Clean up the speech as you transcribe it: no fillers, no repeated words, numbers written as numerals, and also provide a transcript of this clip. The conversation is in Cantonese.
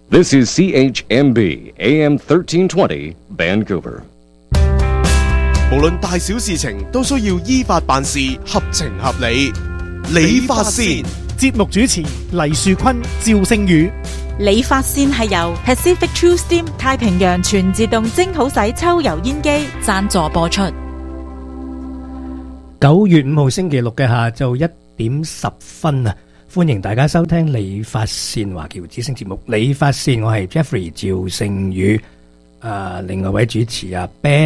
This is CHMB AM 1320 Vancouver。 無論大小事情都需要依法辦事，合情合理。理髮線節目主持黎樹坤、趙聖宇。 理髮線係由 Pacific True Steam 太平洋全自動蒸好洗抽油煙機贊助播出。 9月5號星期六嘅下晝1點10分啊！歡迎大家收聽理髮線華僑之聲節目。理髮線我係 Jeffrey 趙聖宇，另外位主持Ben。